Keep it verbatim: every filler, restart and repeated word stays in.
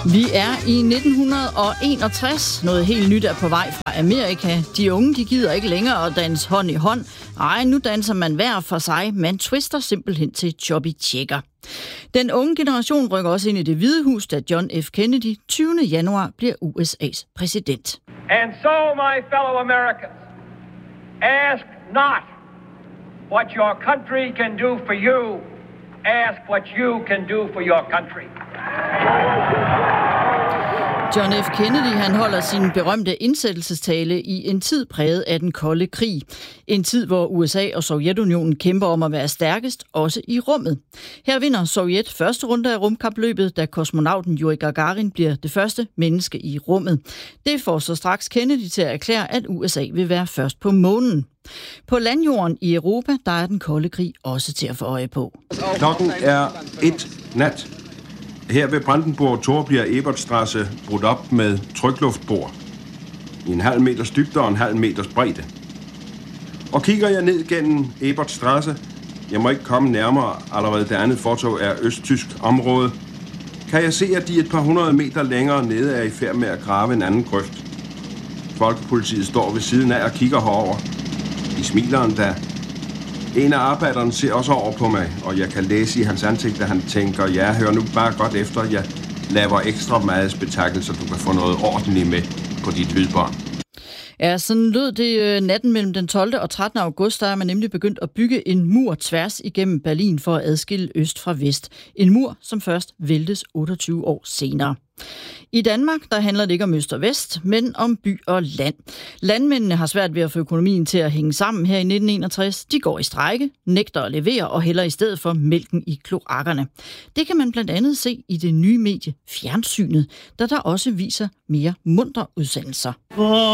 Vi er i nitten enogtres. Noget helt nyt er på vej fra Amerika. De unge, de gider ikke længere at danse hånd i hånd. Ej, nu danser man hver for sig. Man twister simpelthen til choppy checker. Den unge generation rykker også ind i Det Hvide Hus, da John F. Kennedy tyvende januar bliver U S A's præsident. And so, my fellow Americans, ask not what your country can do for you. Ask what you can do for your country. John F. Kennedy han holder sin berømte indsættelsestale i en tid præget af den kolde krig. En tid, hvor U S A og Sovjetunionen kæmper om at være stærkest, også i rummet. Her vinder Sovjet første runde af rumkapløbet, da kosmonauten Yuri Gagarin bliver det første menneske i rummet. Det får så straks Kennedy til at erklære, at U S A vil være først på månen. På landjorden i Europa, der er den kolde krig også til at få øje på. Klokken er et nat. Her ved Brandenburg Tor bliver Ebertstrasse brudt op med trykluftbor i en halv meters dybde og en halv meters bredde. Og kigger jeg ned gennem Ebertstrasse, jeg må ikke komme nærmere, allerede det andet fortog er østtysk område, kan jeg se, at de et par hundrede meter længere nede er i færd med at grave en anden grøft. Folkepolitiet står ved siden af og kigger herover. De smiler endda. En af arbejderne ser også over på mig, og jeg kan læse i hans ansigt, at han tænker, ja, hør nu bare godt efter, jeg laver ekstra meget spektakel, så du kan få noget ordentligt med på dit lydbånd. Ja, sådan lød det natten mellem den tolvte og trettende august, der er man nemlig begyndt at bygge en mur tværs igennem Berlin for at adskille øst fra vest. En mur, som først væltes otteogtyve år senere. I Danmark, der handler det ikke om øst og vest, men om by og land. Landmændene har svært ved at få økonomien til at hænge sammen her i nitten enogtres. De går i strejke, nægter at levere og hælder i stedet for mælken i kloakkerne. Det kan man blandt andet se i det nye medie Fjernsynet, der der også viser mere muntre udsendelser.